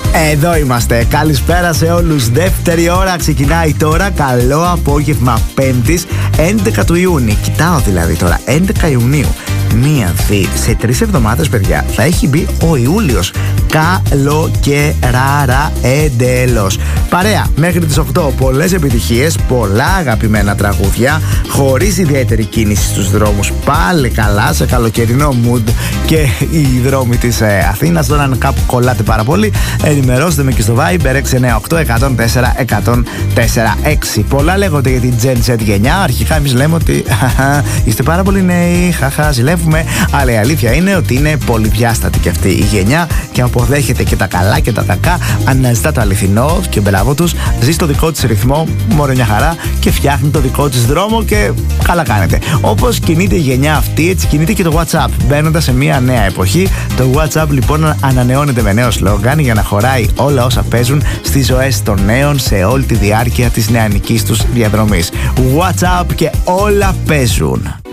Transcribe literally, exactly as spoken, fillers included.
Εδώ είμαστε. Καλησπέρα σε όλους. Δεύτερη ώρα ξεκινάει τώρα. Καλό απόγευμα Πέμπτης έντεκα του Ιούνιου. Κοιτάω δηλαδή τώρα, έντεκα Ιουνίου. Μία, δύο, σε τρεις εβδομάδες, παιδιά, θα έχει μπει ο Ιούλιος. Καλοκαιράρα εντελώς. Παρέα μέχρι τις οκτώ. Πολλές επιτυχίες, πολλά αγαπημένα τραγούδια, χωρίς ιδιαίτερη κίνηση στους δρόμους. Πάλι καλά, σε καλοκαιρινό mood και οι δρόμοι της ε, Αθήνας. Τώρα αν κάπου κολλάτε πάρα πολύ, ενημερώστε με και στο Viber έξι εννιά οκτώ εκατόν τέσσερα εκατόν τέσσερα έξι. Πολλά λέγονται για την Gen Z γενιά. Αρχικά εμείς λέμε ότι είστε πάρα πολύ νέοι, χαχα, ζηλεύουμε. Αλλά η αλήθεια είναι ότι είναι πολυδιάστατη και αυτή η γενιά και αποδέχεται και τα καλά και τα κακά. Αναζητά το αληθινό και μπράβο τους. Ζει στο δικό της ρυθμό, μόνο μια χαρά, και φτιάχνει το δικό της δρόμο και καλά κάνετε. Όπως κινείται η γενιά αυτή, έτσι κινείται και το WhatsApp. Μπαίνοντας σε μια νέα εποχή, το WhatsApp λοιπόν ανανεώνεται με νέο σλόγγαν για να χωράει όλα όσα παίζουν στις ζωές των νέων σε όλη τη διάρκεια της νεανικής τους διαδρομής. WhatsApp και όλα παίζουν.